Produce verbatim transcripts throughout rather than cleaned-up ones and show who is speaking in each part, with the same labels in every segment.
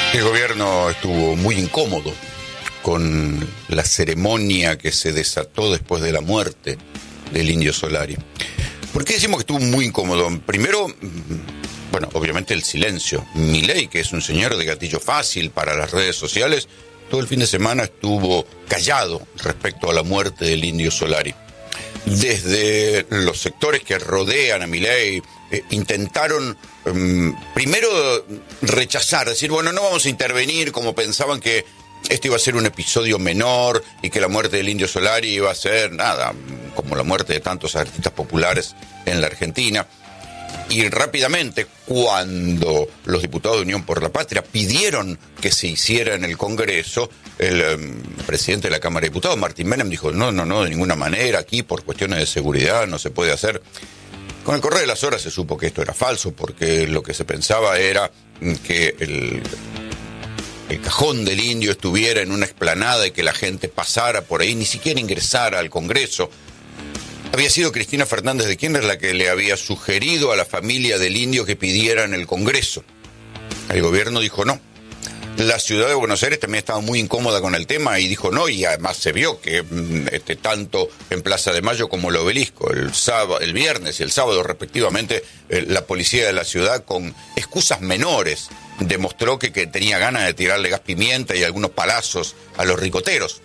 Speaker 1: El gobierno estuvo muy incómodo con la ceremonia que se desató después de la muerte del Indio Solari. ¿Por qué decimos que estuvo muy incómodo? Primero, bueno, obviamente el silencio. Milei, que es un señor de gatillo fácil para las redes sociales, todo el fin de semana estuvo callado respecto a la muerte del Indio Solari. Desde los sectores que rodean a Milei, eh, intentaron um, primero rechazar, decir, bueno, no vamos a intervenir, como pensaban que esto iba a ser un episodio menor y que la muerte del Indio Solari iba a ser, nada, como la muerte de tantos artistas populares en la Argentina. Y rápidamente, cuando los diputados de Unión por la Patria pidieron que se hiciera en el Congreso, el um, presidente de la Cámara de Diputados, Martín Menem, dijo, no, no, no, de ninguna manera, aquí por cuestiones de seguridad no se puede hacer. Con el correr de las horas se supo que esto era falso, porque lo que se pensaba era que el, el cajón del Indio estuviera en una explanada y que la gente pasara por ahí, ni siquiera ingresara al Congreso. Había sido Cristina Fernández de Kirchner la que le había sugerido a la familia del Indio que pidieran el Congreso. El gobierno dijo no. La ciudad de Buenos Aires también estaba muy incómoda con el tema y dijo no, y además se vio que este, tanto en Plaza de Mayo como el Obelisco, el sábado, el viernes y el sábado respectivamente, eh, la policía de la ciudad con excusas menores demostró que, que tenía ganas de tirarle gas pimienta y algunos palazos a los ricoteros.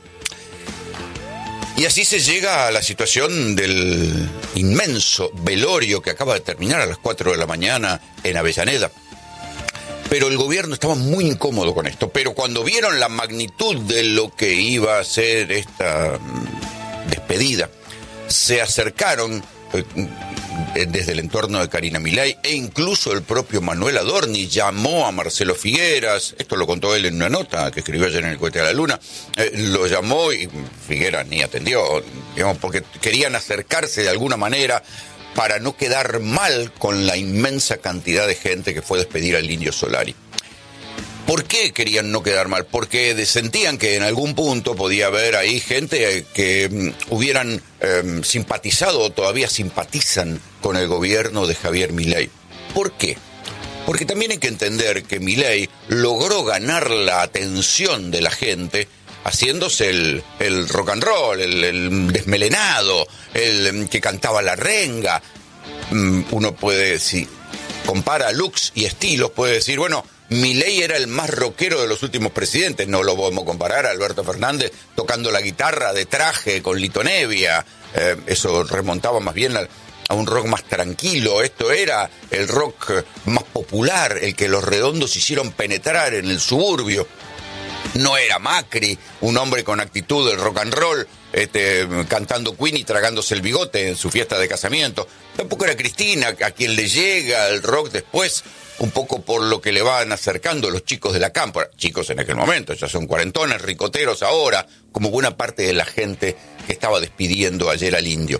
Speaker 1: Y así se llega a la situación del inmenso velorio que acaba de terminar a las cuatro de la mañana en Avellaneda. Pero el gobierno estaba muy incómodo con esto. Pero cuando vieron la magnitud de lo que iba a ser esta despedida, se acercaron eh, desde el entorno de Karina Milei e incluso el propio Manuel Adorni llamó a Marcelo Figueras, esto lo contó él en una nota que escribió ayer en el Cohete a la Luna, eh, lo llamó y Figueras ni atendió, digamos, porque querían acercarse de alguna manera para no quedar mal con la inmensa cantidad de gente que fue a despedir al Indio Solari. ¿Por qué querían no quedar mal? Porque sentían que en algún punto podía haber ahí gente que um, hubieran um, simpatizado o todavía simpatizan con el gobierno de Javier Milei. ¿Por qué? Porque también hay que entender que Milei logró ganar la atención de la gente haciéndose el, el rock and roll, el, el desmelenado, el que cantaba la renga. Um, uno puede, si compara looks y estilos, puede decir, bueno, Milei era el más rockero de los últimos presidentes, no lo podemos comparar a Alberto Fernández tocando la guitarra de traje con Lito Nevia, eh, eso remontaba más bien a, a un rock más tranquilo, esto era el rock más popular, el que los Redondos hicieron penetrar en el suburbio. No era Macri, un hombre con actitud del rock and roll, este, cantando Queen y tragándose el bigote en su fiesta de casamiento. Tampoco era Cristina, a quien le llega el rock después, un poco por lo que le van acercando los chicos de la cámpora. Chicos en aquel momento, ya son cuarentones, ricoteros ahora, como buena parte de la gente que estaba despidiendo ayer al Indio.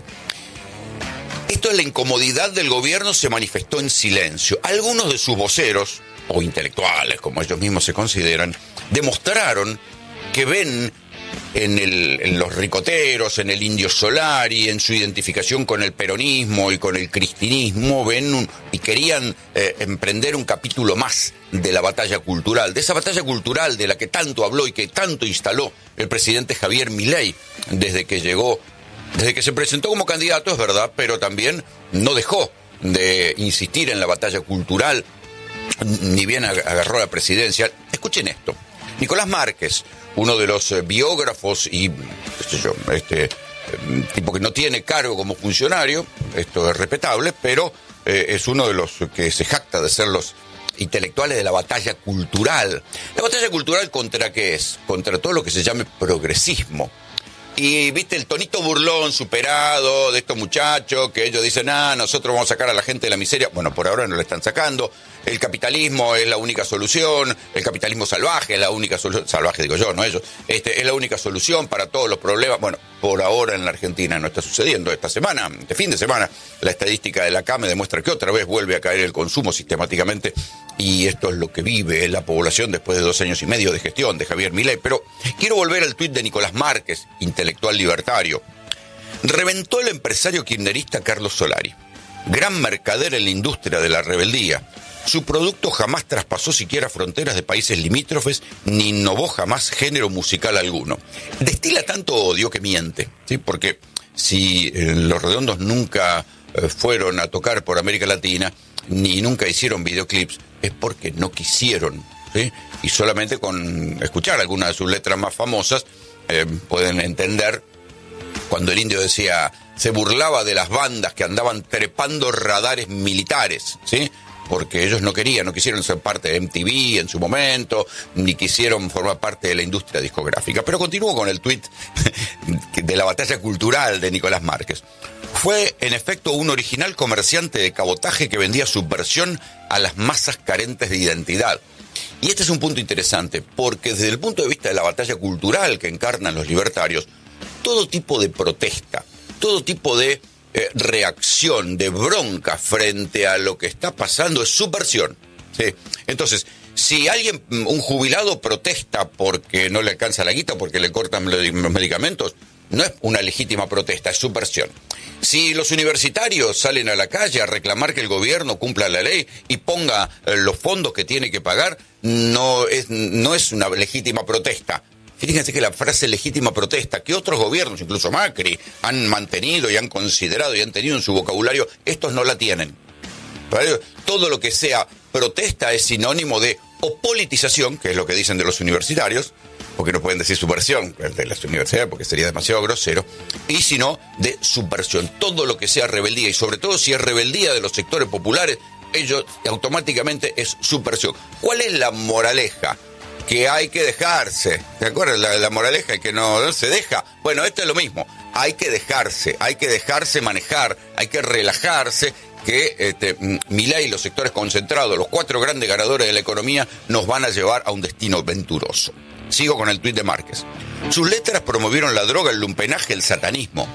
Speaker 1: Esto es la incomodidad del gobierno, se manifestó en silencio. Algunos de sus voceros, o intelectuales, como ellos mismos se consideran, demostraron que ven en, el, en los ricoteros, en el Indio Solari, en su identificación con el peronismo y con el cristinismo, ven un, y querían eh, emprender un capítulo más de la batalla cultural, de esa batalla cultural de la que tanto habló y que tanto instaló el presidente Javier Milei desde que llegó, desde que se presentó como candidato, es verdad, pero también no dejó de insistir en la batalla cultural, ni bien agarró la presidencia. Escuchen esto. Nicolás Márquez, uno de los biógrafos y, qué sé yo, este tipo que no tiene cargo como funcionario, esto es respetable, pero eh, es uno de los que se jacta de ser los intelectuales de la batalla cultural. ¿La batalla cultural contra qué es? Contra todo lo que se llame progresismo. Y viste el tonito burlón superado de estos muchachos que ellos dicen, ah, nosotros vamos a sacar a la gente de la miseria. Bueno, por ahora no la están sacando. El capitalismo es la única solución, el capitalismo salvaje es la única solución, salvaje digo yo, no ellos, este, es la única solución para todos los problemas. Bueno, por ahora en la Argentina no está sucediendo. Esta semana, este fin de semana, la estadística de la C A M demuestra que otra vez vuelve a caer el consumo sistemáticamente y esto es lo que vive la población después de dos años y medio de gestión de Javier Milei. Pero quiero volver al tuit de Nicolás Márquez, intelectual libertario. Reventó el empresario kirchnerista Carlos Solari. gran mercader en la industria de la rebeldía. Su producto jamás traspasó siquiera fronteras de países limítrofes, ni innovó jamás género musical alguno. Destila tanto odio que miente, ¿sí? Porque si eh, Los Redondos nunca eh, fueron a tocar por América Latina, ni nunca hicieron videoclips, es porque no quisieron, ¿sí? Y solamente con escuchar algunas de sus letras más famosas eh, pueden entender cuando el indio decía, se burlaba de las bandas que andaban trepando radares militares, ¿sí? Porque ellos no querían, no quisieron ser parte de M T V en su momento, ni quisieron formar parte de la industria discográfica. Pero continúo con el tuit de la batalla cultural de Nicolás Márquez. Fue, en efecto, un original comerciante de cabotaje que vendía subversión a las masas carentes de identidad. Y este es un punto interesante, porque desde el punto de vista de la batalla cultural que encarnan los libertarios, todo tipo de protesta, todo tipo de eh, reacción, de bronca frente a lo que está pasando es subversión, ¿sí? Entonces, si alguien, un jubilado, protesta porque no le alcanza la guita, porque le cortan los medicamentos, no es una legítima protesta, es subversión. Si los universitarios salen a la calle a reclamar que el gobierno cumpla la ley y ponga eh, los fondos que tiene que pagar, no es, no es una legítima protesta. Fíjense que la frase legítima protesta, que otros gobiernos, incluso Macri, han mantenido y han considerado y han tenido en su vocabulario, estos no la tienen. ¿Vale? Todo lo que sea protesta es sinónimo de o politización, que es lo que dicen de los universitarios, porque no pueden decir subversión de las universidades porque sería demasiado grosero, y sino de subversión. Todo lo que sea rebeldía, y sobre todo si es rebeldía de los sectores populares, ello automáticamente es subversión. ¿Cuál es la moraleja? Que hay que dejarse. ¿Te acuerdas? La, la moraleja que no, no se deja. Bueno, esto es lo mismo. Hay que dejarse, hay que dejarse manejar, hay que relajarse, que este, Milei y los sectores concentrados, los cuatro grandes ganadores de la economía, nos van a llevar a un destino venturoso. Sigo con el tuit de Márquez. Sus letras promovieron la droga, el lumpenaje, el satanismo.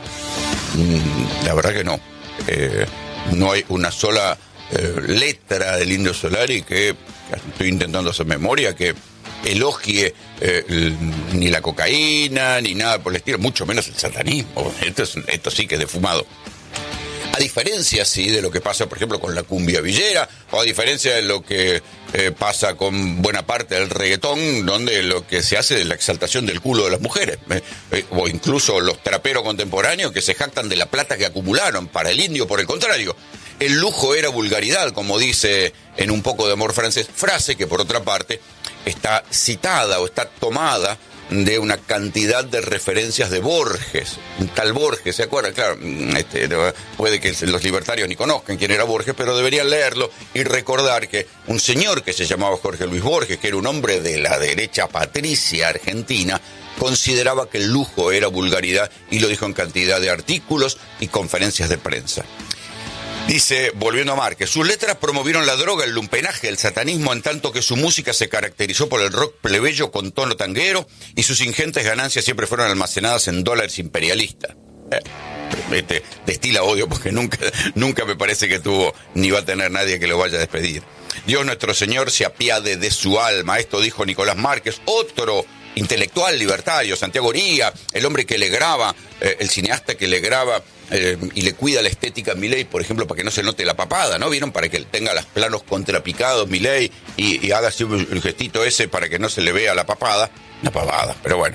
Speaker 1: Mm, la verdad que no. Eh, no hay una sola eh, letra del Indio Solari que, estoy intentando hacer memoria, que elogie eh, el, ni la cocaína, ni nada por el estilo, mucho menos el satanismo. Esto, es, esto sí que es de fumado. A diferencia, sí, de lo que pasa, por ejemplo, con la cumbia villera, o a diferencia de lo que eh, pasa con buena parte del reggaetón, donde lo que se hace es la exaltación del culo de las mujeres, eh, eh, o incluso los traperos contemporáneos que se jactan de la plata que acumularon. Para el indio, por el contrario, el lujo era vulgaridad, como dice en Un poco de amor francés, frase que, por otra parte, está citada o está tomada de una cantidad de referencias de Borges, un tal Borges, ¿se acuerdan? Claro, este, puede que los libertarios ni conozcan quién era Borges, pero deberían leerlo y recordar que un señor que se llamaba Jorge Luis Borges, que era un hombre de la derecha patricia argentina, consideraba que el lujo era vulgaridad y lo dijo en cantidad de artículos y conferencias de prensa. Dice, volviendo a Márquez, sus letras promovieron la droga, el lumpenaje, el satanismo, en tanto que su música se caracterizó por el rock plebeyo con tono tanguero y sus ingentes ganancias siempre fueron almacenadas en dólares imperialistas. Eh, este, destila odio porque nunca, nunca me parece que tuvo ni va a tener nadie que lo vaya a despedir. Dios nuestro Señor se apiade de su alma, esto dijo Nicolás Márquez, otro intelectual libertario, Santiago Oría, el hombre que le graba, eh, el cineasta que le graba eh, y le cuida la estética a Milei, por ejemplo, para que no se note la papada, ¿no? ¿Vieron? Para que él tenga los planos contrapicados Milei y, y haga así el gestito ese para que no se le vea la papada. Una pavada, pero bueno.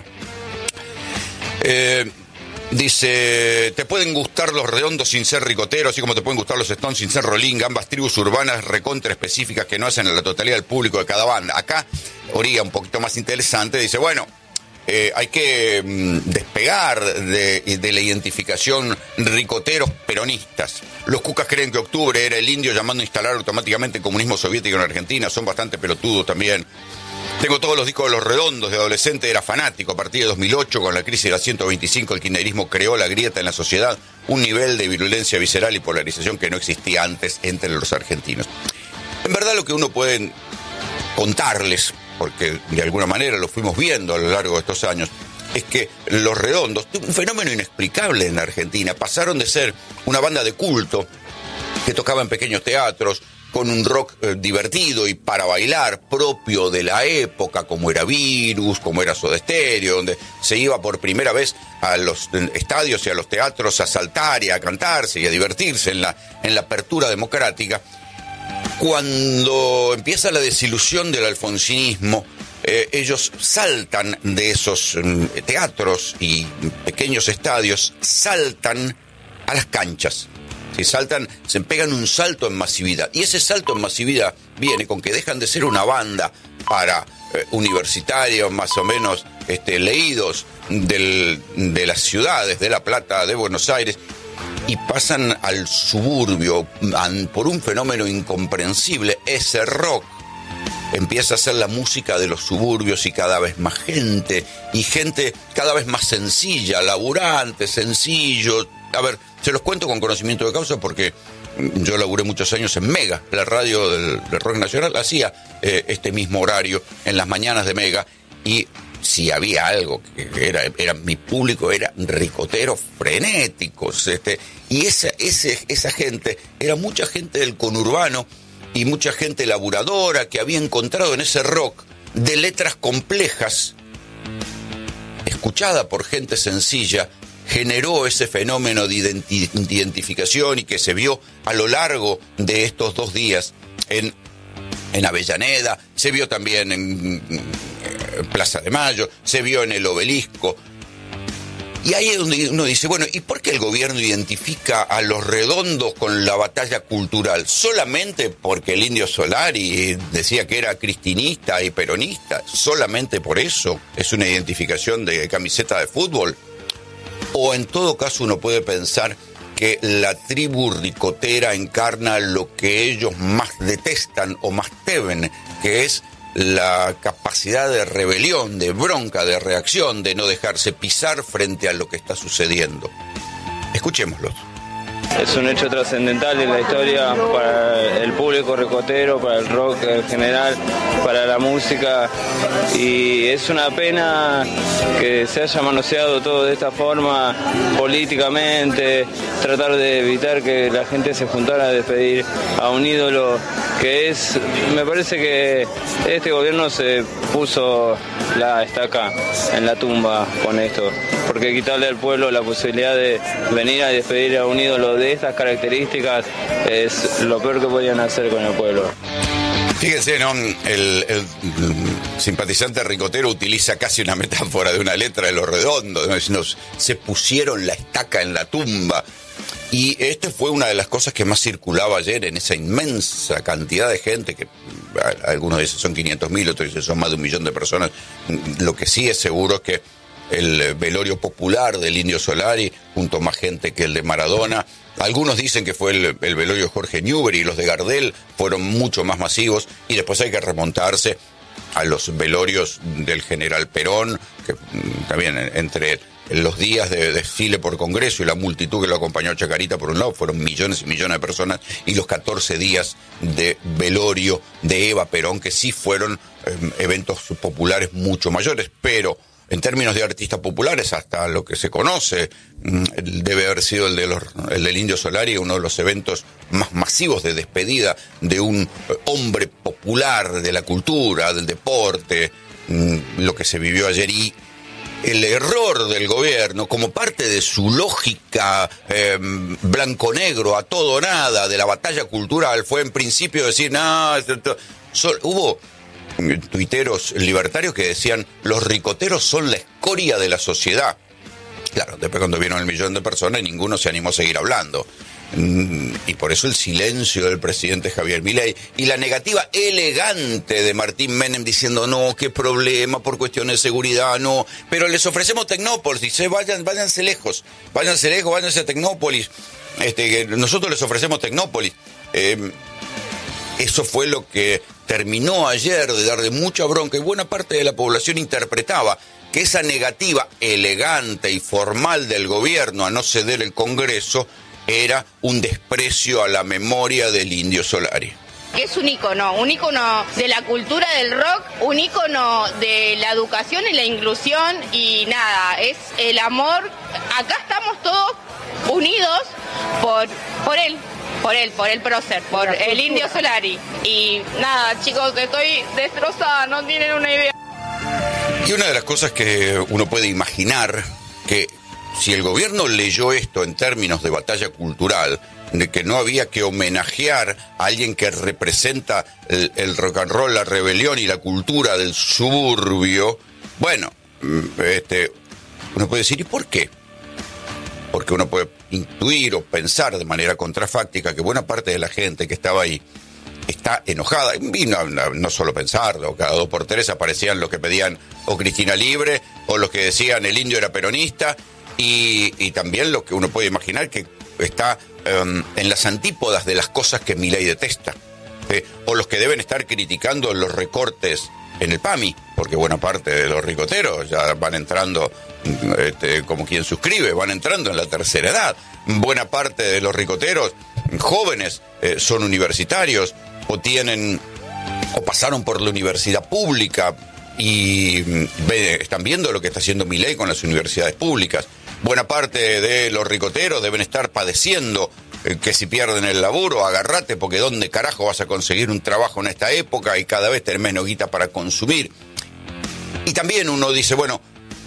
Speaker 1: Eh, dice, te pueden gustar los redondos sin ser ricoteros, así como te pueden gustar los Stones sin ser Rolling, ambas tribus urbanas recontra específicas que no hacen a la totalidad del público de cada banda. Acá, Oría, un poquito más interesante, dice, bueno, eh, hay que mm, despegar de, de la identificación ricoteros peronistas. Los cucas creen que octubre era el indio llamando a instalar automáticamente el comunismo soviético en Argentina, son bastante pelotudos también. Tengo todos los discos de Los Redondos, de adolescente era fanático. A partir de dos mil ocho, con la crisis de la ciento veinticinco, el kirchnerismo creó la grieta en la sociedad, un nivel de virulencia visceral y polarización que no existía antes entre los argentinos. En verdad, lo que uno puede contarles, porque de alguna manera lo fuimos viendo a lo largo de estos años, es que Los Redondos, un fenómeno inexplicable en la Argentina, pasaron de ser una banda de culto que tocaba en pequeños teatros, con un rock eh, divertido y para bailar, propio de la época, como era Virus, como era Soda Stereo, donde se iba por primera vez a los estadios y a los teatros a saltar y a cantarse y a divertirse en la, en la apertura democrática. Cuando empieza la desilusión del alfonsinismo, eh, ellos saltan de esos eh, teatros y pequeños estadios, saltan a las canchas. Si saltan, se pegan un salto en masividad. Y ese salto en masividad viene con que dejan de ser una banda para eh, universitarios más o menos este, leídos del, de las ciudades de La Plata, de Buenos Aires, y pasan al suburbio an, por un fenómeno incomprensible. Ese rock empieza a ser la música de los suburbios y cada vez más gente, y gente cada vez más sencilla, laburante, sencillo. A ver, se los cuento con conocimiento de causa porque yo laburé muchos años en Mega, la radio del, del rock nacional, hacía eh, este mismo horario en las mañanas de Mega, y si había algo que era, era mi público, eran ricoteros frenéticos, este, y esa, ese, esa gente, era mucha gente del conurbano y mucha gente laburadora que había encontrado en ese rock de letras complejas, escuchada por gente sencilla, generó ese fenómeno de identi- identificación y que se vio a lo largo de estos dos días en, en Avellaneda, se vio también en, en Plaza de Mayo, se vio en el Obelisco. Y ahí es donde uno dice, bueno, ¿y por qué el gobierno identifica a Los Redondos con la batalla cultural? ¿Solamente porque el Indio Solari decía que era cristinista y peronista? ¿Solamente por eso es una identificación de camiseta de fútbol? O en todo caso uno puede pensar que la tribu ricotera encarna lo que ellos más detestan o más temen, que es la capacidad de rebelión, de bronca, de reacción, de no dejarse pisar frente a lo que está sucediendo. Escuchémoslos.
Speaker 2: Es un hecho trascendental en la historia para el público ricotero, para el rock en general, para la música, y es una pena que se haya manoseado todo de esta forma políticamente, tratar de evitar que la gente se juntara a despedir a un ídolo que es, me parece que este gobierno se puso la estaca en la tumba con esto, porque quitarle al pueblo la posibilidad de venir a despedir a un ídolo de estas características es lo peor que podían hacer con el pueblo.
Speaker 1: Fíjense, ¿no? El, el simpatizante ricotero utiliza casi una metáfora de una letra de Los Redondos, ¿no? Diciendo, se pusieron la estaca en la tumba. Y esta fue una de las cosas que más circulaba ayer en esa inmensa cantidad de gente, que algunos dicen son quinientos mil, otros dicen son más de un millón de personas. Lo que sí es seguro es que el velorio popular del Indio Solari juntó más gente que el de Maradona. Algunos dicen que fue el, el velorio de Jorge Newbery, y los de Gardel fueron mucho más masivos, y después hay que remontarse a los velorios del general Perón, que también entre los días de desfile por Congreso y la multitud que lo acompañó a Chacarita por un lado, fueron millones y millones de personas, y los catorce días de velorio de Eva Perón, que sí fueron eh, eventos populares mucho mayores, pero en términos de artistas populares, hasta lo que se conoce, debe haber sido el, de los, el del Indio Solari, uno de los eventos más masivos de despedida de un hombre popular de la cultura, del deporte, lo que se vivió ayer. Y el error del gobierno, como parte de su lógica eh, blanco-negro, a todo o nada, de la batalla cultural, fue en principio decir, no, esto, so, hubo tuiteros libertarios que decían, los ricoteros son la escoria de la sociedad. Claro, después cuando vieron el millón de personas, ninguno se animó a seguir hablando. Y por eso el silencio del presidente Javier Milei y la negativa elegante de Martín Menem diciendo, no, qué problema por cuestiones de seguridad, no, pero les ofrecemos Tecnópolis, dice, vayan, váyanse lejos, váyanse lejos, váyanse a Tecnópolis, este, nosotros les ofrecemos Tecnópolis. Eh, eso fue lo que terminó ayer de dar de mucha bronca, y buena parte de la población interpretaba que esa negativa elegante y formal del gobierno a no ceder el Congreso era un desprecio a la memoria del Indio Solari.
Speaker 3: Es un ícono, un ícono de la cultura del rock, un ícono de la educación y la inclusión, y nada, es el amor. Acá estamos todos unidos por, por él. Por él, por el prócer, por el Indio Solari. Y nada, chicos, estoy destrozada, no tienen una idea.
Speaker 1: Y una de las cosas que uno puede imaginar, que si el gobierno leyó esto en términos de batalla cultural, de que no había que homenajear a alguien que representa el, el rock and roll, la rebelión y la cultura del suburbio, bueno, este, uno puede decir, ¿y por qué? Porque uno puede intuir o pensar de manera contrafáctica que buena parte de la gente que estaba ahí está enojada, y no, no, no solo pensarlo, cada dos por tres aparecían los que pedían o Cristina libre, o los que decían el indio era peronista, y, y también lo que uno puede imaginar que está um, en las antípodas de las cosas que Milei detesta, ¿eh? O los que deben estar criticando los recortes en el PAMI, porque buena parte de los ricoteros ya van entrando, este, como quien suscribe, van entrando en la tercera edad. Buena parte de los ricoteros jóvenes eh, son universitarios o tienen o pasaron por la universidad pública y ve, están viendo lo que está haciendo Milei con las universidades públicas. Buena parte de los ricoteros deben estar padeciendo eh, que si pierden el laburo, agárrate, porque ¿dónde carajo vas a conseguir un trabajo en esta época? Y cada vez tenés menos guita para consumir. Y también uno dice, bueno,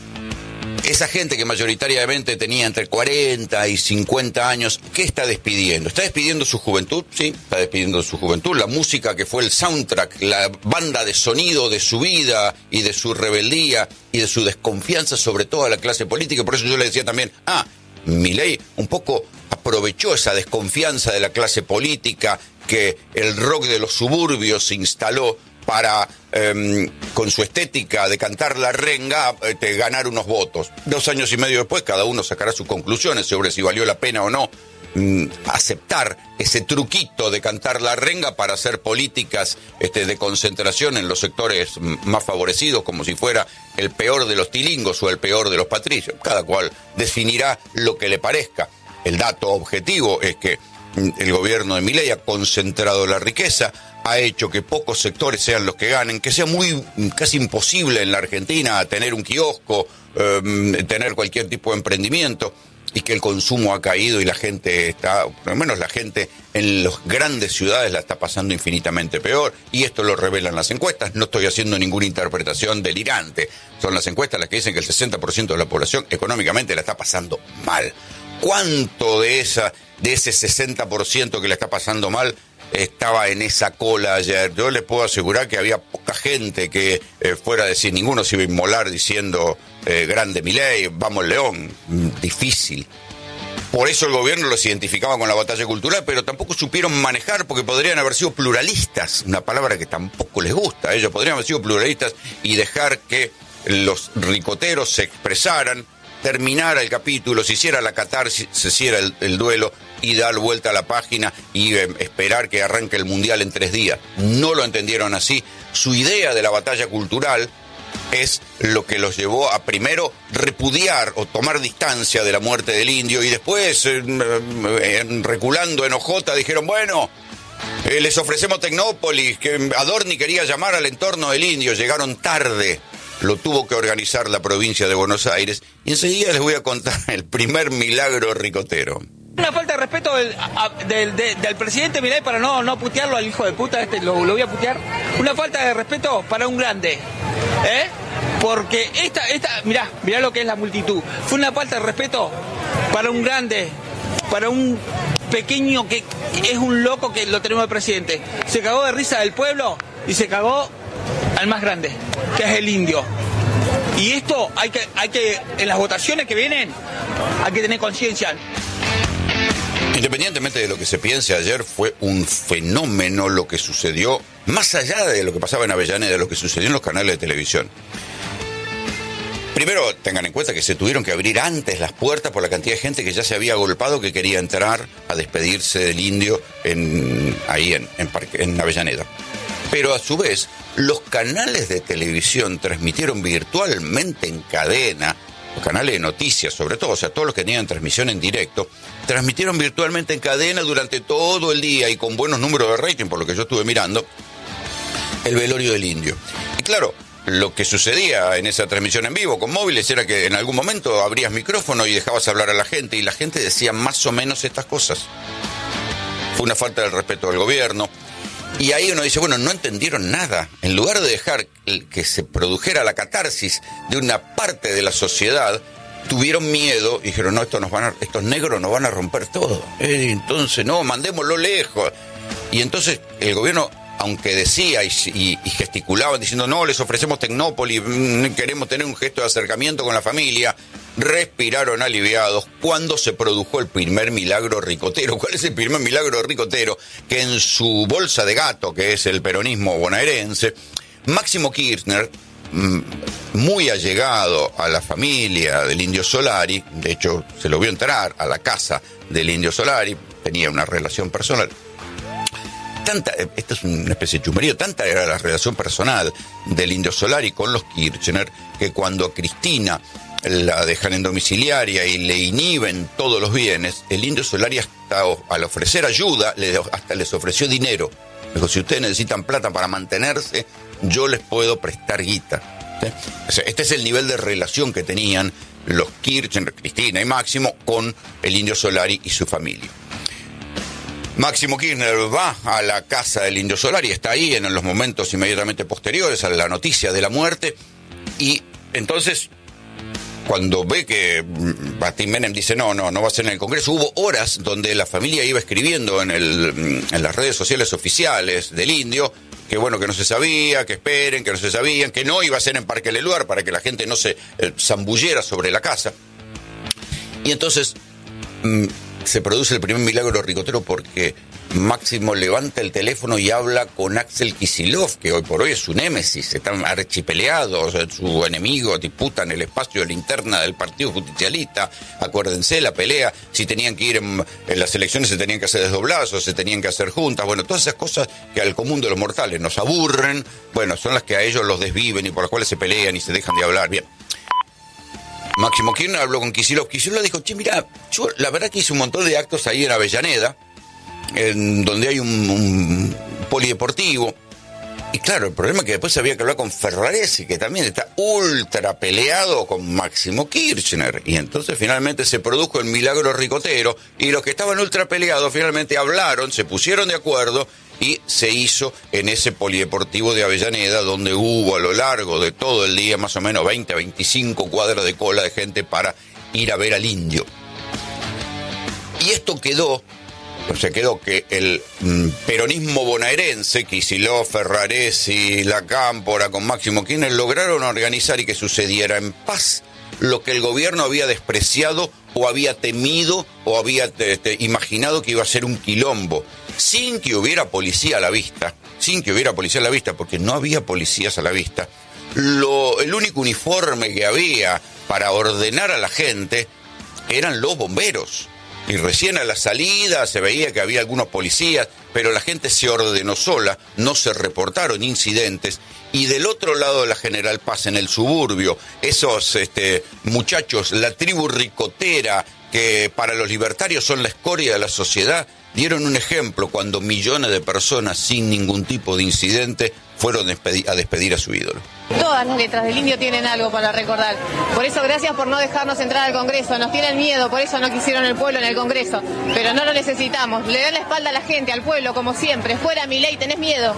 Speaker 1: esa gente que mayoritariamente tenía entre cuarenta y cincuenta años, ¿qué está despidiendo? ¿Está despidiendo su juventud? Sí, está despidiendo su juventud. La música que fue el soundtrack, la banda de sonido de su vida y de su rebeldía y de su desconfianza sobre toda la clase política. Por eso yo le decía también, ah, Milei un poco aprovechó esa desconfianza de la clase política que el rock de los suburbios instaló para, eh, con su estética de cantar la renga, eh, ganar unos votos. Dos años y medio después, cada uno sacará sus conclusiones sobre si valió la pena o no mm, aceptar ese truquito de cantar la renga para hacer políticas este, de concentración en los sectores más favorecidos, como si fuera el peor de los tilingos o el peor de los patricios. Cada cual definirá lo que le parezca. El dato objetivo es que mm, el gobierno de Milei ha concentrado la riqueza, ha hecho que pocos sectores sean los que ganen, que sea muy casi imposible en la Argentina tener un kiosco, eh, tener cualquier tipo de emprendimiento, y que el consumo ha caído y la gente está, por lo menos la gente en las grandes ciudades la está pasando infinitamente peor, y esto lo revelan las encuestas. No estoy haciendo ninguna interpretación delirante, son las encuestas las que dicen que el sesenta por ciento de la población económicamente la está pasando mal. ¿Cuánto de esa, de ese sesenta por ciento que la está pasando mal estaba en esa cola ayer? Yo les puedo asegurar que había poca gente que eh, fuera a decir, ninguno se iba a inmolar diciendo eh, grande Milei, vamos León. Difícil. Por eso el gobierno los identificaba con la batalla cultural, pero tampoco supieron manejar, porque podrían haber sido pluralistas, una palabra que tampoco les gusta. Ellos podrían haber sido pluralistas y dejar que los ricoteros se expresaran, terminara el capítulo, se hiciera la catarsis, se hiciera el, el duelo y dar vuelta a la página y eh, esperar que arranque el Mundial en tres días. No lo entendieron así. Su idea de la batalla cultural es lo que los llevó a primero repudiar o tomar distancia de la muerte del indio, y después, eh, eh, reculando en ojota, dijeron, bueno, eh, les ofrecemos Tecnópolis, que Adorni quería llamar al entorno del indio. Llegaron tarde. Lo tuvo que organizar la provincia de Buenos Aires, y enseguida les voy a contar el primer milagro ricotero.
Speaker 4: Una falta de respeto del, a, del, de, del presidente Milei, para no, no putearlo al hijo de puta, este lo, lo voy a putear. Una falta de respeto para un grande, ¿eh? Porque esta, esta, mirá, mirá lo que es la multitud. Fue una falta de respeto para un grande, para un pequeño que es un loco que lo tenemos de presidente. Se cagó de risa del pueblo y se cagó al más grande, que es el indio. Y esto hay que, hay que, en las votaciones que vienen, hay que tener conciencia.
Speaker 1: Independientemente de lo que se piense, ayer fue un fenómeno lo que sucedió, más allá de lo que pasaba en Avellaneda, de lo que sucedió en los canales de televisión. Primero, tengan en cuenta que se tuvieron que abrir antes las puertas por la cantidad de gente que ya se había agolpado, que quería entrar a despedirse del indio en, ahí en, en, Parque, en Avellaneda. Pero a su vez, los canales de televisión transmitieron virtualmente en cadena, los canales de noticias sobre todo, o sea, todos los que tenían transmisión en directo, transmitieron virtualmente en cadena durante todo el día y con buenos números de rating, por lo que yo estuve mirando, el velorio del indio. Y claro, lo que sucedía en esa transmisión en vivo con móviles era que en algún momento abrías micrófono y dejabas hablar a la gente, y la gente decía más o menos estas cosas. fue una falta de respeto al gobierno. Y ahí uno dice, bueno, no entendieron nada. En lugar de dejar que se produjera la catarsis de una parte de la sociedad, tuvieron miedo y dijeron, no, estos, nos van a, estos negros nos van a romper todo. Eh, entonces, no, mandémoslo lejos. Y entonces el gobierno, aunque decía y, y, y gesticulaban diciendo, no, les ofrecemos Tecnópolis, queremos tener un gesto de acercamiento con la familia, respiraron aliviados cuando se produjo el primer milagro ricotero. ¿Cuál es el primer milagro ricotero? Que en su bolsa de gato, que es el peronismo bonaerense, Máximo Kirchner, muy allegado a la familia del Indio Solari, de hecho se lo vio entrar a la casa del Indio Solari, tenía una relación personal. Tanta, esta es una especie de chumerío, tanta era la relación personal del Indio Solari con los Kirchner, que cuando Cristina la dejan en domiciliaria y le inhiben todos los bienes, el Indio Solari hasta al ofrecer ayuda, hasta les ofreció dinero. Dijo, si ustedes necesitan plata para mantenerse, yo les puedo prestar guita. ¿Sí? O sea, este es el nivel de relación que tenían los Kirchner, Cristina y Máximo con el Indio Solari y su familia. Máximo Kirchner va a la casa del Indio Solari, está ahí en los momentos inmediatamente posteriores a la noticia de la muerte, y entonces cuando ve que Martín Menem dice no, no, no va a ser en el Congreso, hubo horas donde la familia iba escribiendo en, el, en las redes sociales oficiales del Indio que bueno, que no se sabía, que esperen, que no se sabían, que no iba a ser en Parque Leluar para que la gente no se eh, zambullera sobre la casa. Y entonces mmm, se produce el primer milagro ricotero porque Máximo levanta el teléfono y habla con Axel Kicillof, que hoy por hoy es su némesis, están archipeleados, su enemigo, disputan el espacio de la interna del Partido Justicialista. Acuérdense la pelea, si tenían que ir en, en las elecciones se tenían que hacer desdobladas o se tenían que hacer juntas, bueno, todas esas cosas que al común de los mortales nos aburren, bueno, son las que a ellos los desviven y por las cuales se pelean y se dejan de hablar. Bien. Máximo Kirchner habló con Kicillof. Kicillof dijo, che, mira, yo la verdad que hice un montón de actos ahí en Avellaneda, en donde hay un, un polideportivo. Y claro, el problema es que después había que hablar con Ferraresi, que también está ultra peleado con Máximo Kirchner. Y entonces finalmente se produjo el milagro ricotero, y los que estaban ultra peleados finalmente hablaron, se pusieron de acuerdo, y se hizo en ese polideportivo de Avellaneda, donde hubo a lo largo de todo el día más o menos veinte a veinticinco cuadras de cola de gente para ir a ver al Indio. Y esto quedó, o sea, quedó que el mm, peronismo bonaerense, Kicillof, Ferraresi, La Cámpora con Máximo Kirchner, lograron organizar y que sucediera en paz lo que el gobierno había despreciado o había temido o había este, imaginado que iba a ser un quilombo, sin que hubiera policía a la vista, sin que hubiera policía a la vista, porque no había policías a la vista. Lo, el único uniforme que había para ordenar a la gente eran los bomberos. Y recién a la salida se veía que había algunos policías, pero la gente se ordenó sola, no se reportaron incidentes. Y del otro lado de la General Paz, en el suburbio, esos este, muchachos, la tribu ricotera, que para los libertarios son la escoria de la sociedad, dieron un ejemplo cuando millones de personas sin ningún tipo de incidente fueron a despedir a su ídolo.
Speaker 5: Todas las letras del Indio tienen algo para recordar. Por eso, gracias por no dejarnos entrar al Congreso. Nos tienen miedo, por eso no quisieron el pueblo en el Congreso. Pero no lo necesitamos. Le dan la espalda a la gente, al pueblo, como siempre. Fuera Milei, tenés miedo.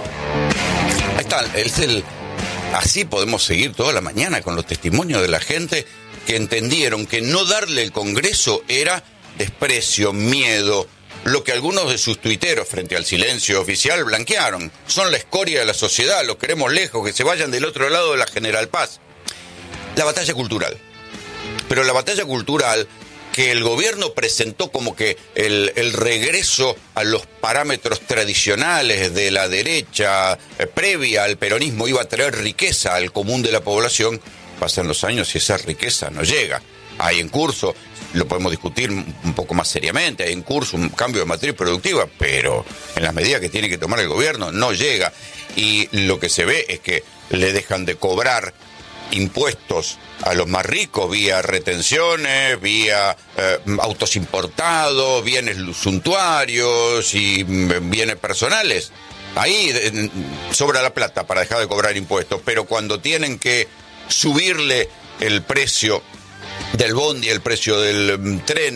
Speaker 1: Ahí está, es el... Así podemos seguir toda la mañana con los testimonios de la gente que entendieron que no darle el Congreso era desprecio, miedo, lo que algunos de sus tuiteros frente al silencio oficial blanquearon. Son la escoria de la sociedad, los queremos lejos, que se vayan del otro lado de la General Paz. La batalla cultural. Pero la batalla cultural que el gobierno presentó como que el, el regreso a los parámetros tradicionales de la derecha eh, previa al peronismo iba a traer riqueza al común de la población, pasan los años y esa riqueza no llega. Hay en curso, lo podemos discutir un poco más seriamente, hay en curso un cambio de matriz productiva, pero en las medidas que tiene que tomar el gobierno no llega. Y lo que se ve es que le dejan de cobrar impuestos a los más ricos vía retenciones, vía eh, autos importados, bienes suntuarios y bienes personales. Ahí eh, sobra la plata para dejar de cobrar impuestos, pero cuando tienen que subirle el precio del bondi, el precio del um, tren,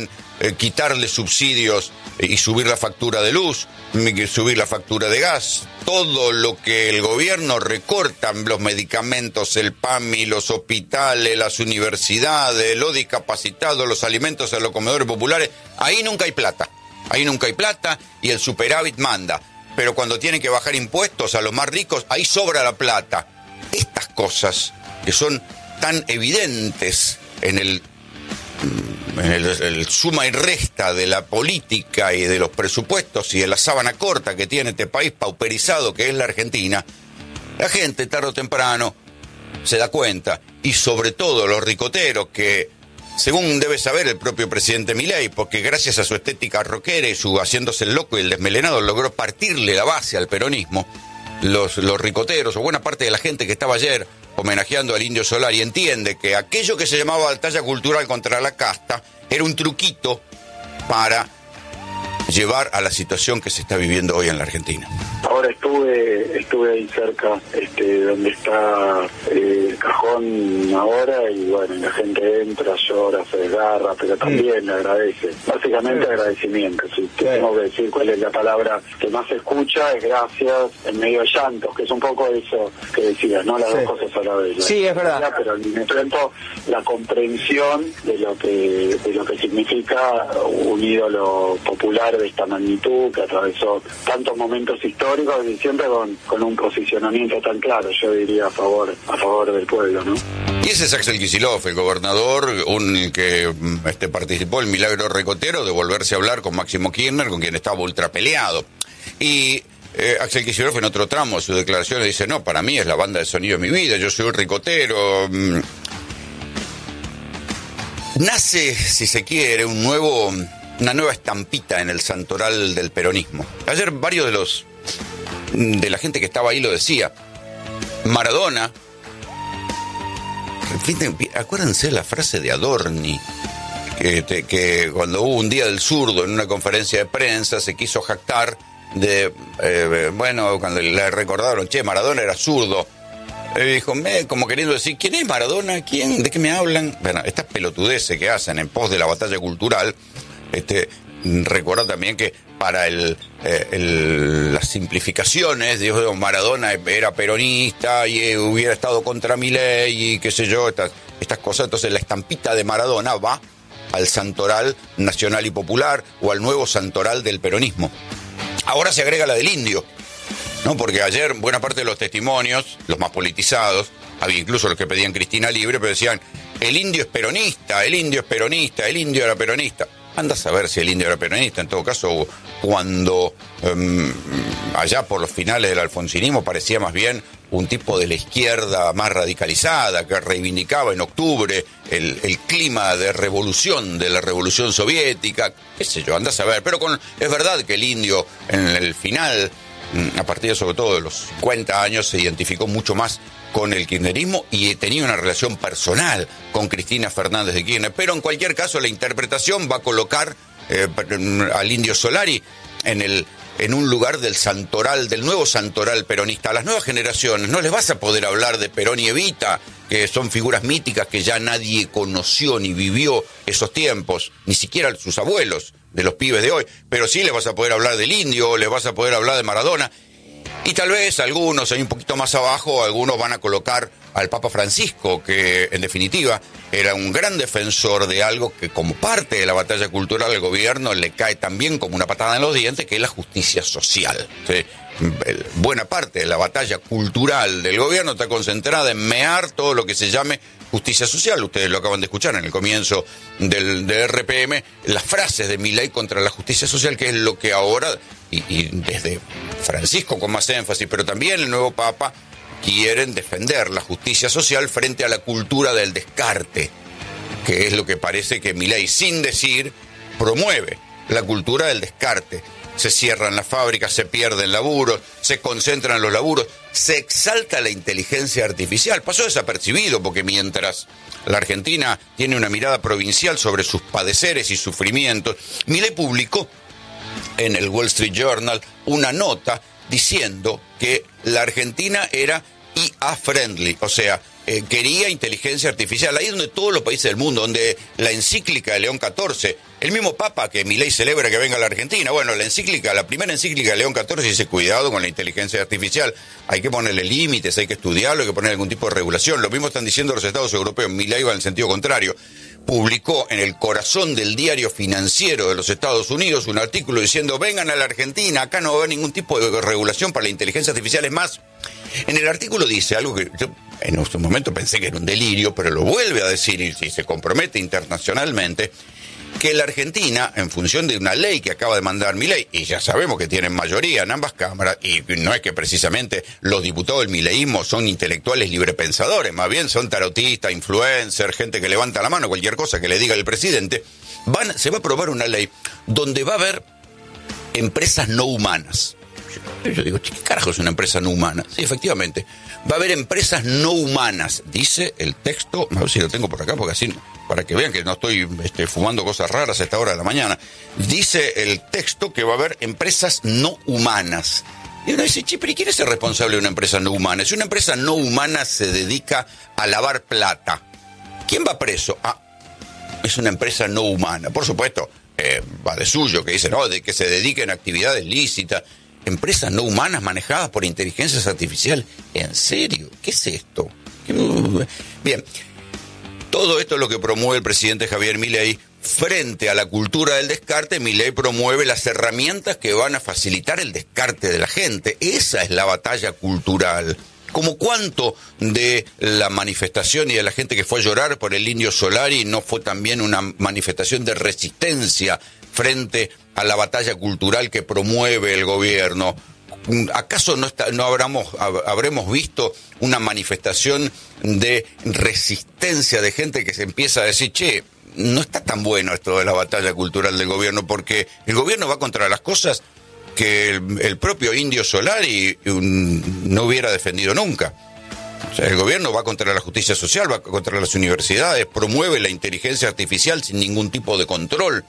Speaker 1: eh, quitarle subsidios y subir la factura de luz, subir la factura de gas, todo lo que el gobierno recorta, los medicamentos, el P A M I, los hospitales, las universidades, los discapacitados, los alimentos en los comedores populares, ahí nunca hay plata, ahí nunca hay plata y el superávit manda. Pero cuando tienen que bajar impuestos a los más ricos, ahí sobra la plata. Estas cosas que son tan evidentes en el, en el, el suma y resta de la política y de los presupuestos y de la sábana corta que tiene este país pauperizado que es la Argentina, la gente tarde o temprano se da cuenta, y sobre todo los ricoteros que, según debe saber el propio presidente Milei, porque gracias a su estética rockera y su haciéndose el loco y el desmelenado logró partirle la base al peronismo, los, los ricoteros o buena parte de la gente que estaba ayer homenajeando al Indio Solari entiende que aquello que se llamaba batalla cultural contra la casta era un truquito para llevar a la situación que se está viviendo hoy en la Argentina.
Speaker 6: Ahora estuve estuve ahí cerca, este, donde está eh, el cajón ahora, y bueno, la gente entra, llora, se desgarra, pero también sí. le agradece. Básicamente sí. agradecimiento. Si sí. tengo que decir cuál es la palabra que más se escucha, es gracias, en medio de llantos, que es un poco eso que decías, ¿no? Las sí. dos cosas a la vez.
Speaker 4: Sí, es verdad.
Speaker 6: Pero al mismo tiempo la comprensión de lo que de lo que significa un ídolo popular de esta magnitud, que atravesó tantos momentos históricos y siempre con, con un posicionamiento tan claro, yo diría a favor a favor del pueblo, ¿no?
Speaker 1: Y ese es Axel Kicillof, el gobernador, un que este participó el milagro ricotero de volverse a hablar con Máximo Kirchner, con quien estaba ultra peleado. Y eh, Axel Kicillof en otro tramo de su declaración le dice, no, para mí es la banda de sonido de mi vida, yo soy un ricotero. Nace, si se quiere, un nuevo... una nueva estampita en el santoral del peronismo. Ayer varios de los de la gente que estaba ahí lo decía. Maradona, acuérdense la frase de Adorni, que, que cuando hubo un día del zurdo en una conferencia de prensa se quiso jactar de, eh, bueno, cuando le recordaron, che, Maradona era zurdo. Eh, dijo, me, como queriendo decir, ¿quién es Maradona? ¿Quién? ¿De qué me hablan? Bueno, estas pelotudeces que hacen en pos de la batalla cultural. Este, recuerda también que para el, eh, el, las simplificaciones, dijo, Maradona era peronista y eh, hubiera estado contra Milei y qué sé yo, estas, estas cosas. Entonces la estampita de Maradona va al santoral nacional y popular o al nuevo santoral del peronismo. Ahora se agrega la del indio, ¿no? Porque ayer buena parte de los testimonios, los más politizados, había incluso los que pedían Cristina libre, pero decían, el indio es peronista, el indio es peronista, el indio era peronista. Anda a saber si el indio era peronista. En todo caso, cuando um, allá por los finales del alfonsinismo parecía más bien un tipo de la izquierda más radicalizada, que reivindicaba en octubre el, el clima de revolución, de la revolución soviética, qué sé yo, anda a saber. Pero con, es verdad que el indio en el final, a partir sobre todo de los cincuenta años, se identificó mucho más con el kirchnerismo y tenía una relación personal con Cristina Fernández de Kirchner. Pero en cualquier caso la interpretación va a colocar eh, al Indio Solari en el en un lugar del santoral, del nuevo santoral peronista. A las nuevas generaciones no les vas a poder hablar de Perón y Evita, que son figuras míticas que ya nadie conoció ni vivió esos tiempos, ni siquiera sus abuelos de los pibes de hoy, pero sí les vas a poder hablar del indio, les vas a poder hablar de Maradona. Y tal vez algunos, ahí un poquito más abajo, algunos van a colocar al Papa Francisco, que en definitiva era un gran defensor de algo que como parte de la batalla cultural del gobierno le cae también como una patada en los dientes, que es la justicia social. ¿Sí? Buena parte de la batalla cultural del gobierno está concentrada en mear todo lo que se llame justicia social. Ustedes lo acaban de escuchar en el comienzo del, del R P M, las frases de Milei contra la justicia social, que es lo que ahora, y, y desde Francisco con más énfasis, pero también el nuevo Papa, quieren defender la justicia social frente a la cultura del descarte, que es lo que parece que Milei, sin decir, promueve la cultura del descarte. Se cierran las fábricas, se pierden laburos, se concentran los laburos, se exalta la inteligencia artificial. Pasó desapercibido porque mientras la Argentina tiene una mirada provincial sobre sus padeceres y sufrimientos, Milei publicó en el Wall Street Journal una nota diciendo que la Argentina era I A friendly, o sea, eh, quería inteligencia artificial, ahí donde todos los países del mundo, donde la encíclica de León catorce, el mismo Papa que Milei celebra que venga a la Argentina, bueno, la encíclica, la primera encíclica de León catorce dice cuidado con la inteligencia artificial, hay que ponerle límites, hay que estudiarlo, hay que poner algún tipo de regulación. Lo mismo están diciendo los Estados europeos. Milei va en el sentido contrario. Publicó en el corazón del diario financiero de los Estados Unidos un artículo diciendo vengan a la Argentina, acá no va a haber ningún tipo de regulación para la inteligencia artificial. Es más, en el artículo dice algo que yo en un momento pensé que era un delirio, pero lo vuelve a decir y, y se compromete internacionalmente, que la Argentina, en función de una ley que acaba de mandar Milei, y ya sabemos que tienen mayoría en ambas cámaras, y no es que precisamente los diputados del mileísmo son intelectuales librepensadores, más bien son tarotistas, influencers, gente que levanta la mano, cualquier cosa que le diga el presidente, van, se va a aprobar una ley donde va a haber empresas no humanas. Yo digo, ¿qué carajo es una empresa no humana? Sí, efectivamente, va a haber empresas no humanas, dice el texto, a ver si lo tengo por acá, porque así, para que vean que no estoy este, fumando cosas raras a esta hora de la mañana, dice el texto que va a haber empresas no humanas. Y uno dice, che, pero ¿quién es el responsable de una empresa no humana? Si una empresa no humana se dedica a lavar plata, ¿quién va preso? Ah, es una empresa no humana. Por supuesto, eh, va de suyo, que dice, no, de que se dediquen a actividades lícitas. Empresas no humanas manejadas por inteligencias artificiales. ¿En serio? ¿Qué es esto? Bien, todo esto es lo que promueve el presidente Javier Milei. Frente a la cultura del descarte, Milei promueve las herramientas que van a facilitar el descarte de la gente. Esa es la batalla cultural. Como cuánto de la manifestación y de la gente que fue a llorar por el Indio Solari no fue también una manifestación de resistencia frente a la batalla cultural que promueve el gobierno. ¿Acaso no, está, no habremos, habremos visto una manifestación de resistencia de gente que se empieza a decir, che, no está tan bueno esto de la batalla cultural del gobierno, porque el gobierno va contra las cosas que el, el propio Indio Solari un, no hubiera defendido nunca? O sea, el gobierno va contra la justicia social, va contra las universidades, promueve la inteligencia artificial sin ningún tipo de control.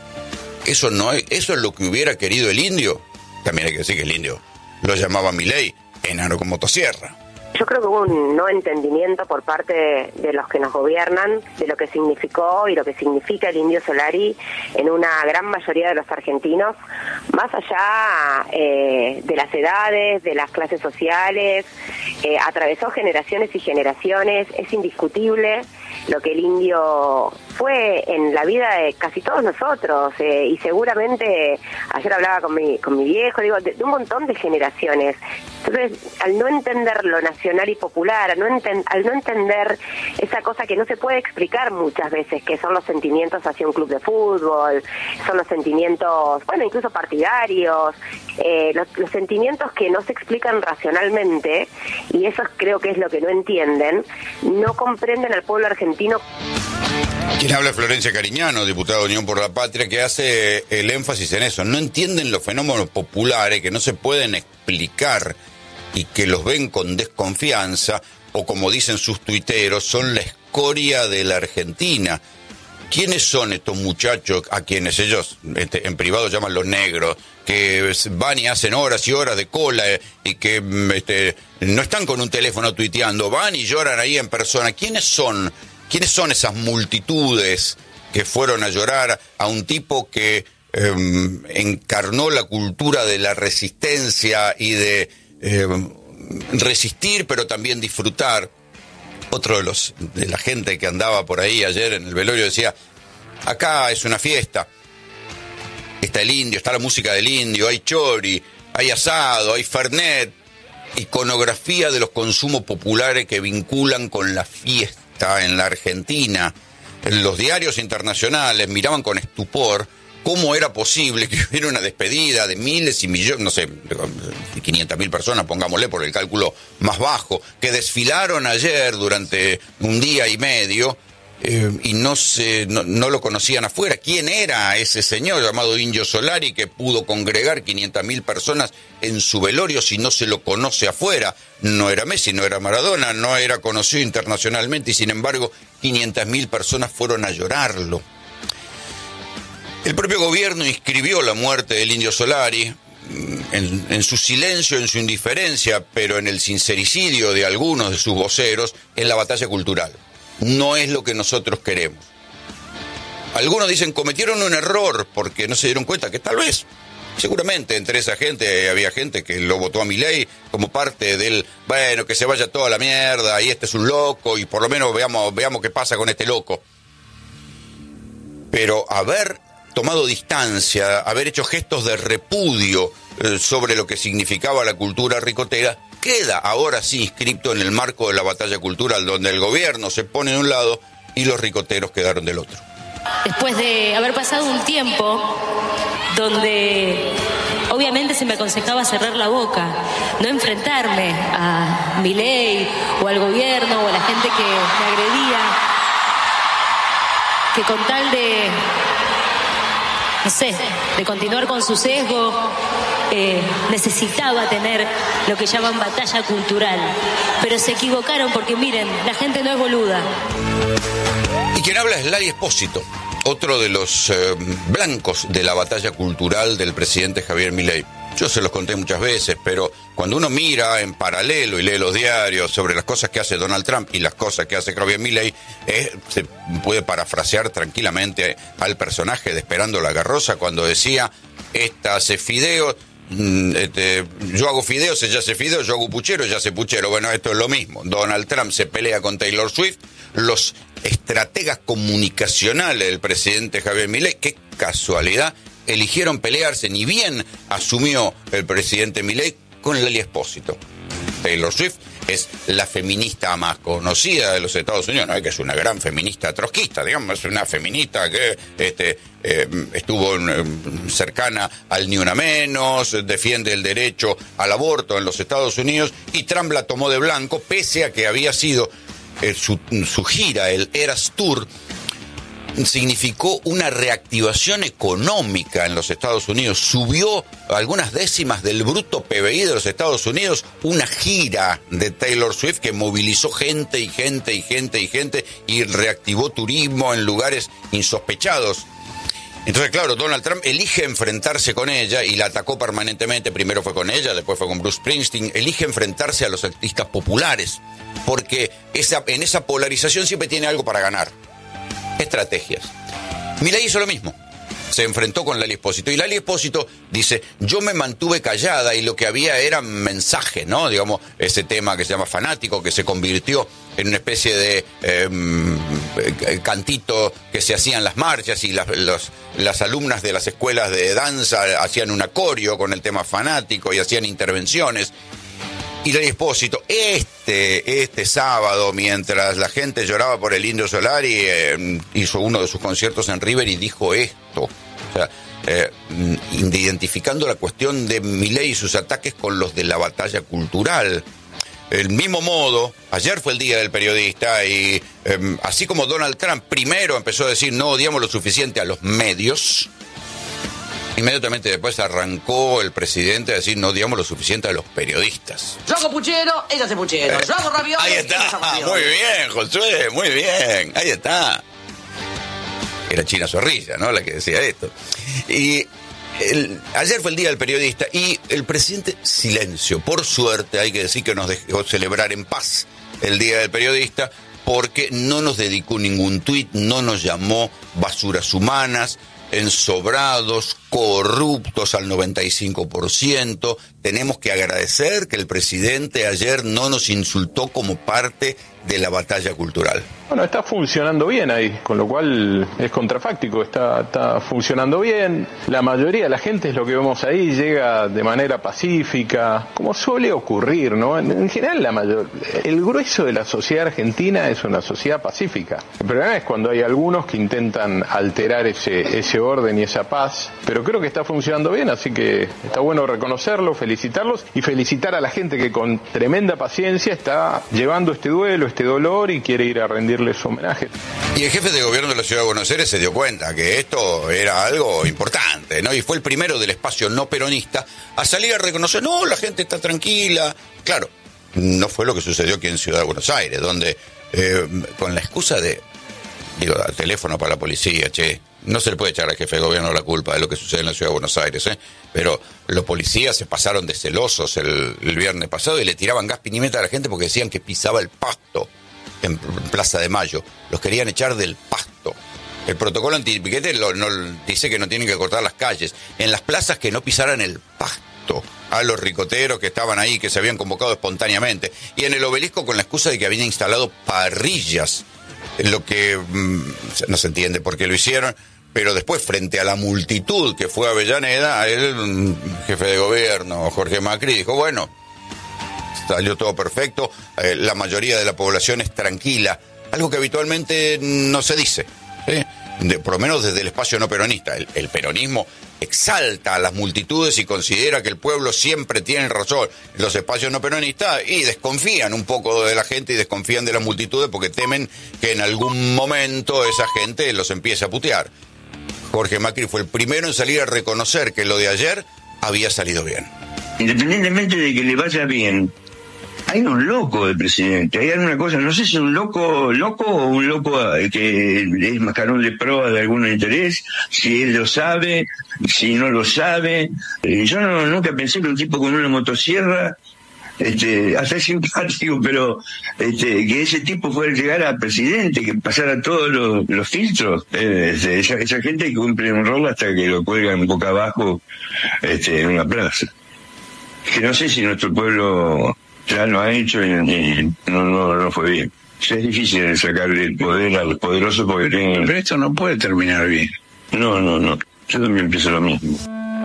Speaker 1: Eso no es, eso es lo que hubiera querido el indio. También hay que decir que el indio lo llamaba Milei enano con motosierra.
Speaker 7: Yo creo que hubo un no entendimiento por parte de, de los que nos gobiernan de lo que significó y lo que significa el Indio Solari en una gran mayoría de los argentinos, más allá eh, de las edades, de las clases sociales, eh, atravesó generaciones y generaciones. Es indiscutible lo que el indio fue en la vida de casi todos nosotros, eh, y seguramente, ayer hablaba con mi, con mi viejo, digo, de, de un montón de generaciones. Entonces, al no entender lo nacional y popular, al no, enten, al no entender esa cosa que no se puede explicar muchas veces, que son los sentimientos hacia un club de fútbol, son los sentimientos, bueno, incluso partidarios, eh, los, los sentimientos que no se explican racionalmente, y eso creo que es lo que no entienden, no comprenden al pueblo argentino.
Speaker 1: Quien habla es Florencia Cariñano, diputada de Unión por la Patria, que hace el énfasis en eso. No entienden los fenómenos populares que no se pueden explicar y que los ven con desconfianza, o como dicen sus tuiteros, son la escoria de la Argentina. ¿Quiénes son estos muchachos a quienes ellos este, en privado llaman los negros, que van y hacen horas y horas de cola eh, y que este, no están con un teléfono tuiteando, van y lloran ahí en persona? ¿Quiénes son? ¿Quiénes son esas multitudes que fueron a llorar a un tipo que eh, encarnó la cultura de la resistencia y de eh, resistir, pero también disfrutar? Otro de los de la gente que andaba por ahí ayer en el velorio decía, acá es una fiesta, está el indio, está la música del indio, hay chori, hay asado, hay fernet, iconografía de los consumos populares que vinculan con la fiesta en la Argentina. En los diarios internacionales miraban con estupor cómo era posible que hubiera una despedida de miles y millones, no sé, quinientas mil personas, pongámosle por el cálculo más bajo, que desfilaron ayer durante un día y medio eh, y no, se, no, no lo conocían afuera. ¿Quién era ese señor llamado Indio Solari que pudo congregar quinientas mil personas en su velorio si no se lo conoce afuera? No era Messi, no era Maradona, no era conocido internacionalmente, y sin embargo quinientas mil personas fueron a llorarlo. El propio gobierno inscribió la muerte del Indio Solari en, en su silencio, en su indiferencia, pero en el sincericidio de algunos de sus voceros, en la batalla cultural. No es lo que nosotros queremos. Algunos dicen cometieron un error porque no se dieron cuenta que tal vez, seguramente entre esa gente había gente que lo votó a Milei como parte del, bueno, que se vaya toda la mierda y este es un loco y por lo menos veamos, veamos qué pasa con este loco. Pero haber tomado distancia, haber hecho gestos de repudio eh, sobre lo que significaba la cultura ricotera, queda ahora sí inscripto en el marco de la batalla cultural, donde el gobierno se pone de un lado y los ricoteros quedaron del otro.
Speaker 8: Después de haber pasado un tiempo donde obviamente se me aconsejaba cerrar la boca, no enfrentarme a Milei o al gobierno o a la gente que me agredía, que con tal de, no sé, de continuar con su sesgo, eh, necesitaba tener lo que llaman batalla cultural. Pero se equivocaron porque miren, la gente no es boluda.
Speaker 1: Y quien habla es Lali Espósito, otro de los eh, blancos de la batalla cultural del presidente Javier Milei. Yo se los conté muchas veces, pero cuando uno mira en paralelo y lee los diarios sobre las cosas que hace Donald Trump y las cosas que hace Javier Milei, eh, se puede parafrasear tranquilamente al personaje de Esperando la Carroza cuando decía, esta hace fideos, Este, yo hago fideos, ella hace fideos, yo hago puchero, ella hace puchero. Bueno, esto es lo mismo. Donald Trump se pelea con Taylor Swift. Los estrategas comunicacionales del presidente Javier Milei, qué casualidad, eligieron pelearse, ni bien asumió el presidente Milei, con Lali Espósito. Taylor Swift es la feminista más conocida de los Estados Unidos, no es que es una gran feminista trotskista, digamos, es una feminista que este, eh, estuvo eh, cercana al ni una menos, defiende el derecho al aborto en los Estados Unidos, y Trump la tomó de blanco, pese a que había sido eh, su, su gira, el Eras Tour, significó una reactivación económica en los Estados Unidos. Subió algunas décimas del bruto P B I de los Estados Unidos una gira de Taylor Swift que movilizó gente y gente y gente y gente y reactivó turismo en lugares insospechados. Entonces, claro, Donald Trump elige enfrentarse con ella y la atacó permanentemente. Primero fue con ella, después fue con Bruce Springsteen. Elige enfrentarse a los artistas populares porque esa, en esa polarización siempre tiene algo para ganar. Estrategias. Milei hizo lo mismo. Se enfrentó con Lali Espósito. Y Lali Espósito dice, yo me mantuve callada y lo que había era mensaje, ¿no? Digamos, ese tema que se llama fanático, que se convirtió en una especie de eh, cantito que se hacían en las marchas y las, los, las alumnas de las escuelas de danza hacían un acorio con el tema fanático y hacían intervenciones. Y Lali Espósito, este, este sábado, mientras la gente lloraba por el Indio Solari, eh, hizo uno de sus conciertos en River y dijo esto. O sea, eh, identificando la cuestión de Milei y sus ataques con los de la batalla cultural. Del mismo modo, ayer fue el Día del Periodista y eh, así como Donald Trump primero empezó a decir no odiamos lo suficiente a los medios, inmediatamente después arrancó el presidente a decir no odiamos lo suficiente a los periodistas.
Speaker 9: Yo hago puchero, ella hace puchero. Yo hago ravioles,
Speaker 1: ahí está,
Speaker 9: ella hace ravioles.
Speaker 1: Muy bien, Josué, muy bien. Ahí está. Era China Zorrilla, ¿no? La que decía esto. Y el, ayer fue el Día del Periodista y el presidente, silencio. Por suerte, hay que decir que nos dejó celebrar en paz el Día del Periodista porque no nos dedicó ningún tuit, no nos llamó basuras humanas, ensobrados, corruptos al noventa y cinco por ciento. Tenemos que agradecer que el presidente ayer no nos insultó como parte de la batalla cultural.
Speaker 10: Bueno, está funcionando bien ahí, con lo cual es contrafáctico, está, está funcionando bien. La mayoría de la gente, es lo que vemos ahí, llega de manera pacífica, como suele ocurrir, ¿no? En, en general, la mayor, el grueso de la sociedad argentina es una sociedad pacífica. El problema es cuando hay algunos que intentan alterar ese, ese orden y esa paz, pero creo que está funcionando bien, así que está bueno reconocerlo, felicitarlos y felicitar a la gente que con tremenda paciencia está llevando este duelo, este dolor y quiere ir a rendirles homenaje.
Speaker 1: Y el jefe de gobierno de la Ciudad de Buenos Aires se dio cuenta que esto era algo importante, ¿no? Y fue el primero del espacio no peronista a salir a reconocer, no, la gente está tranquila. Claro, no fue lo que sucedió aquí en Ciudad de Buenos Aires, donde eh, con la excusa de, digo, teléfono para la policía, che, no se le puede echar al jefe de gobierno la culpa de lo que sucede en la ciudad de Buenos Aires, ¿eh? Pero los policías se pasaron de celosos el, el viernes pasado y le tiraban gas pimienta a la gente porque decían que pisaba el pasto en Plaza de Mayo. Los querían echar del pasto. El protocolo antipiquete lo, no, dice que no tienen que cortar las calles. En las plazas que no pisaran el pasto a los ricoteros que estaban ahí, que se habían convocado espontáneamente. Y en el obelisco con la excusa de que habían instalado parrillas, lo que mmm, no se entiende por qué lo hicieron. Pero después, frente a la multitud que fue a Avellaneda, a él, jefe de gobierno, Jorge Macri, dijo, bueno, salió todo perfecto, eh, la mayoría de la población es tranquila, algo que habitualmente no se dice. ¿Sí? De, por lo menos desde el espacio no peronista. El, el peronismo exalta a las multitudes y considera que el pueblo siempre tiene razón. Los espacios no peronistas y desconfían un poco de la gente y desconfían de las multitudes porque temen que en algún momento esa gente los empiece a putear. Jorge Macri fue el primero en salir a reconocer que lo de ayer había salido bien.
Speaker 11: Independientemente de que le vaya bien, hay un loco de presidente, hay alguna cosa, no sé si un loco loco o un loco que es mascarón de proa de algún interés, si él lo sabe, si no lo sabe. Yo no, nunca pensé que un tipo con una motosierra, este, hasta es simpático, pero este, que ese tipo fuera a llegar a presidente, que pasara todos los, los filtros. Este, esa, esa gente que cumple un rol hasta que lo cuelgan boca abajo este, en una plaza. Que no sé si nuestro pueblo ya lo ha hecho y, y no, no, no fue bien. Es difícil sacarle el poder a los poderosos porque tienen...
Speaker 12: Pero esto no puede terminar bien.
Speaker 11: No, no, no. Yo también pienso lo mismo.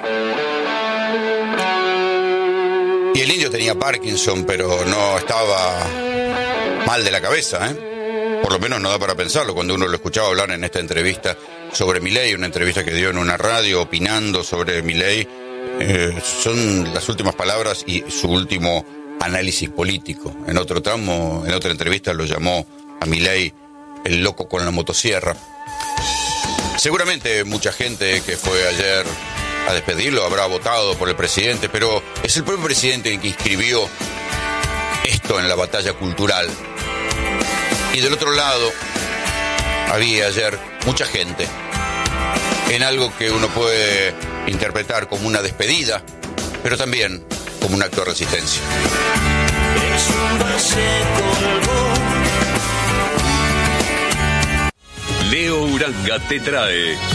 Speaker 1: Y el indio tenía Parkinson, pero no estaba mal de la cabeza, ¿eh? Por lo menos no da para pensarlo cuando uno lo escuchaba hablar en esta entrevista sobre Milei, una entrevista que dio en una radio opinando sobre Milei. Eh, son las últimas palabras y su último análisis político. En otro tramo, en otra entrevista lo llamó a Milei el loco con la motosierra. Seguramente mucha gente que fue ayer a despedirlo habrá votado por el presidente, pero es el propio presidente el que inscribió esto en la batalla cultural. Y del otro lado había ayer mucha gente en algo que uno puede interpretar como una despedida, pero también como un acto de resistencia.
Speaker 13: Leo Uranga te trae